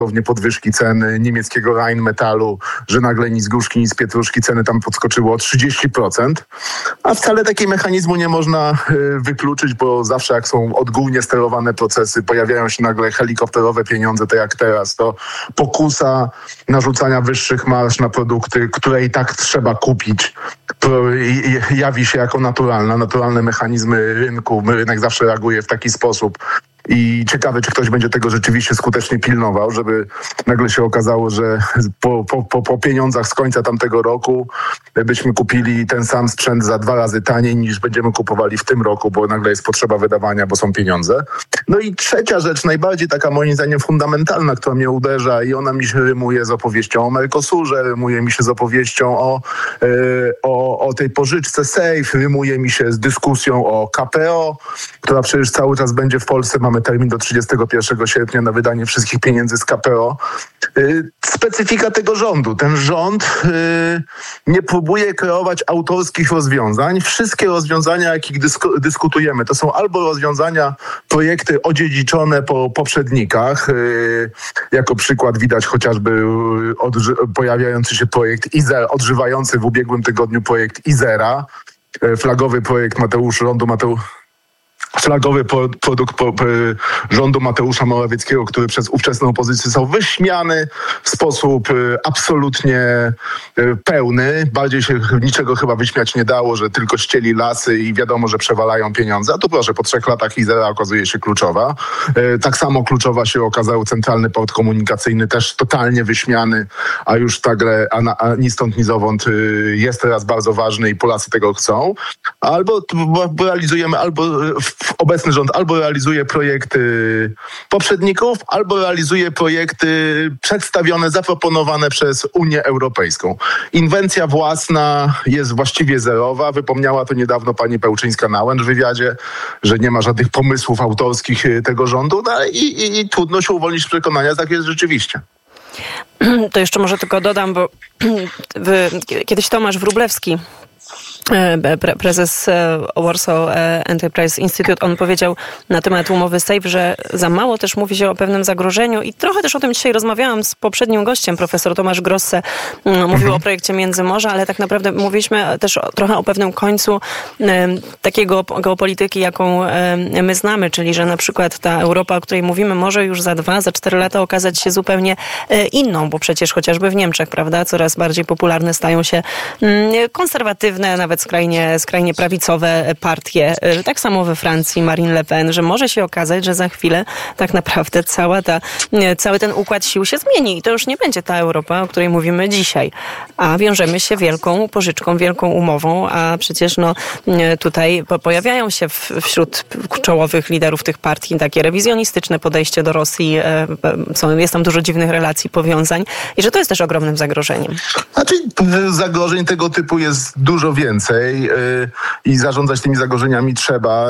podwyżki cen niemieckiego Rheinmetallu, że nagle ni z gruszki, ni z pietruszki ceny tam podskoczyło o 30%. A wcale takiego mechanizmu nie można wykluczyć, bo zawsze jak są odgórnie sterowane procesy, pojawiają się nagle helikopterowe pieniądze, tak jak teraz, to pokusa narzucania wyższych marż na produkty, które i tak trzeba kupić, jawi się jako naturalne mechanizmy rynku. Rynek zawsze reaguje w taki sposób. I ciekawe, czy ktoś będzie tego rzeczywiście skutecznie pilnował, żeby nagle się okazało, że po pieniądzach z końca tamtego roku byśmy kupili ten sam sprzęt za 2 razy taniej niż będziemy kupowali w tym roku, bo nagle jest potrzeba wydawania, bo są pieniądze. No i trzecia rzecz, najbardziej taka moim zdaniem fundamentalna, która mnie uderza i ona mi się rymuje z opowieścią o Mercosurze, rymuje mi się z opowieścią o tej pożyczce SAFE, rymuje mi się z dyskusją o KPO, która przecież cały czas będzie w Polsce. Mamy termin do 31 sierpnia na wydanie wszystkich pieniędzy z KPO. Specyfika tego rządu. Ten rząd nie próbuje kreować autorskich rozwiązań. Wszystkie rozwiązania, o jakich dyskutujemy, to są albo rozwiązania, projekty odziedziczone po poprzednikach. Jako przykład widać chociażby pojawiający się projekt odżywający w ubiegłym tygodniu projekt Izera. Flagowy projekt flagowy produkt rządu Mateusza Morawieckiego, który przez ówczesną opozycję został wyśmiany w sposób absolutnie pełny. Bardziej się niczego chyba wyśmiać nie dało, że tylko ścieli lasy i wiadomo, że przewalają pieniądze. A tu proszę, po 3 latach Izera okazuje się kluczowa. Tak samo kluczowa się okazał Centralny Port Komunikacyjny, też totalnie wyśmiany, a już nagle ni stąd, ni zowąd jest teraz bardzo ważny i Polacy tego chcą. Obecny rząd albo realizuje projekty poprzedników, albo realizuje projekty przedstawione, zaproponowane przez Unię Europejską. Inwencja własna jest właściwie zerowa. Wypomniała to niedawno pani Pełczyńska-Nałęcz w wywiadzie, że nie ma żadnych pomysłów autorskich tego rządu. No i trudno się uwolnić z przekonania, tak jest rzeczywiście. To jeszcze może tylko dodam, bo kiedyś Tomasz Wróblewski, prezes Warsaw Enterprise Institute, on powiedział na temat umowy SAFE, że za mało też mówi się o pewnym zagrożeniu i trochę też o tym dzisiaj rozmawiałam z poprzednim gościem, profesor Tomasz Grosse mówił o projekcie Międzymorza, ale tak naprawdę mówiliśmy też trochę o pewnym końcu takiego geopolityki, jaką my znamy, czyli że na przykład ta Europa, o której mówimy, może już za 4 lata okazać się zupełnie inną, bo przecież chociażby w Niemczech, prawda, coraz bardziej popularne stają się konserwatywne, nawet skrajnie prawicowe partie. Tak samo we Francji Marine Le Pen, że może się okazać, że za chwilę tak naprawdę cały ten układ sił się zmieni i to już nie będzie ta Europa, o której mówimy dzisiaj. A wiążemy się wielką pożyczką, wielką umową, a przecież tutaj pojawiają się wśród czołowych liderów tych partii takie rewizjonistyczne podejście do Rosji. Jest tam dużo dziwnych relacji, powiązań i że to jest też ogromnym zagrożeniem. Znaczy zagrożeń tego typu jest dużo więcej i zarządzać tymi zagrożeniami trzeba,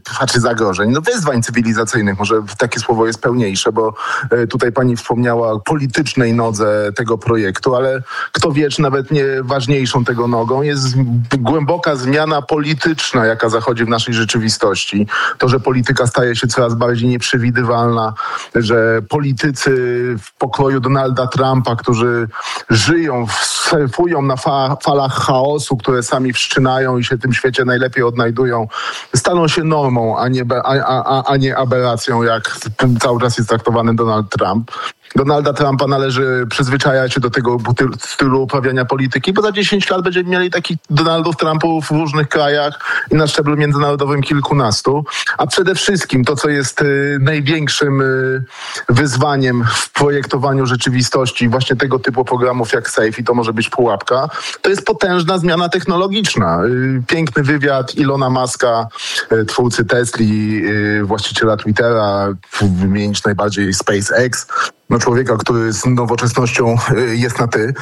wyzwań cywilizacyjnych, może takie słowo jest pełniejsze, bo tutaj pani wspomniała o politycznej nodze tego projektu, ale kto wie, czy nawet nie ważniejszą tego nogą jest głęboka zmiana polityczna, jaka zachodzi w naszej rzeczywistości. To, że polityka staje się coraz bardziej nieprzewidywalna, że politycy w pokroju Donalda Trumpa, którzy żyją, surfują na falach chaosu, które sami wszczynają i się w tym świecie najlepiej odnajdują, staną się normą, a nie aberracją, jak cały czas jest traktowany Donald Trump. Donalda Trumpa należy przyzwyczajać się do tego stylu uprawiania polityki, bo za 10 lat będziemy mieli takich Donaldów Trumpów w różnych krajach i na szczeblu międzynarodowym kilkunastu. A przede wszystkim to, co jest największym wyzwaniem w projektowaniu rzeczywistości właśnie tego typu programów jak SAFE, i to może być pułapka, to jest potężna zmiana technologiczna. Piękny wywiad Ilona Muska, twórcy Tesli, właściciela Twittera, wymienić najbardziej SpaceX, człowieka, który z nowoczesnością jest na ty,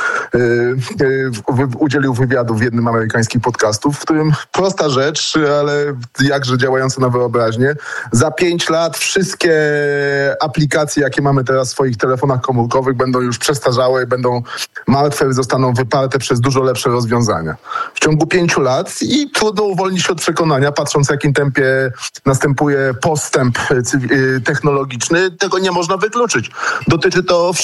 udzielił wywiadu w jednym amerykańskich podcastów, w którym prosta rzecz, ale jakże działająca na wyobraźnię. Za 5 lat wszystkie aplikacje, jakie mamy teraz w swoich telefonach komórkowych, będą już przestarzałe, będą martwe, zostaną wyparte przez dużo lepsze rozwiązania. W ciągu 5 lat i trudno uwolnić się od przekonania, patrząc w jakim tempie następuje postęp technologiczny, tego nie można wykluczyć. Do dotyczy to